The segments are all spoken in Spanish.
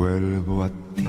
Vuelvo a ti.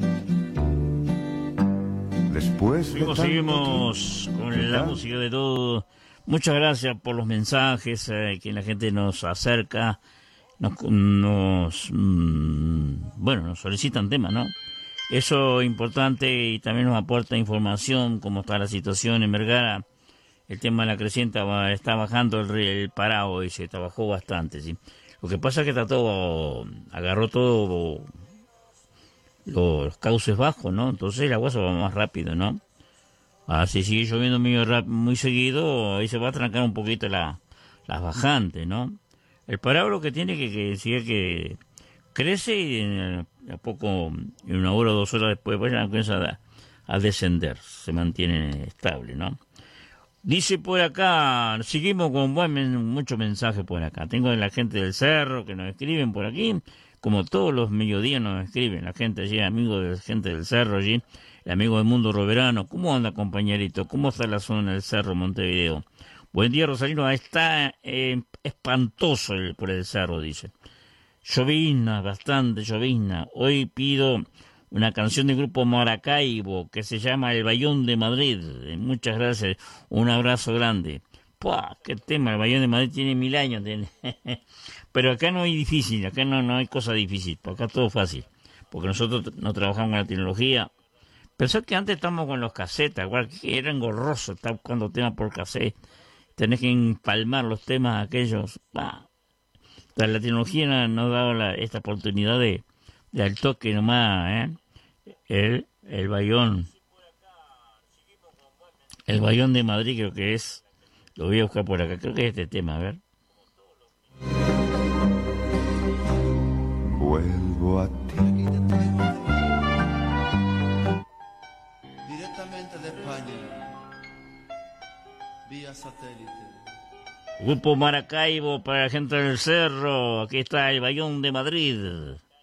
Después seguimos con la música de todo. Muchas gracias por los mensajes que la gente nos acerca, nos solicitan temas, ¿no? Eso es importante y también nos aporta información, cómo está la situación en Vergara. El tema de la creciente está bajando el parado y se trabajó bastante, ¿sí? Lo que pasa es que agarró todo los cauces bajos, ¿no? Entonces el agua se va más rápido, ¿no? Si sigue lloviendo muy seguido, ahí se va a trancar un poquito las bajantes, ¿no? El parado lo que tiene que sigue que crece y a poco, en 1 hora o 2 horas después, pues ya empieza a descender, se mantiene estable, ¿no? Dice por acá, seguimos con muchos mensajes por acá. Tengo de la gente del cerro que nos escriben por aquí, como todos los mediodías nos escriben. La gente allí, amigo de la gente del cerro allí, el amigo del mundo roverano. ¿Cómo anda, compañerito? ¿Cómo está la zona del cerro, Montevideo? Buen día, Rosalino. Está espantoso por el cerro, dice. Llovizna, bastante llovizna. Hoy pido una canción del grupo Maracaibo que se llama El Bayón de Madrid. Muchas gracias. Un abrazo grande. ¡Pua! ¡Qué tema! El Bayón de Madrid tiene 1000 años. Pero acá no hay difícil, acá no hay cosa difícil. Acá todo fácil. Porque nosotros no trabajamos con la tecnología. Pensé que antes estábamos con los cassettes, que era engorroso estar buscando temas por cassette. Tenés que empalmar los temas aquellos. ¡Bah! La tecnología nos ha dado esta oportunidad de al toque nomás, El Bayón. El Bayón de Madrid creo que es. Lo voy a buscar por acá. Creo que es este tema, a ver. Vuelvo a ti. Directamente de España, vía satélite. Grupo Maracaibo para la gente del cerro. Aquí está El Bayón de Madrid.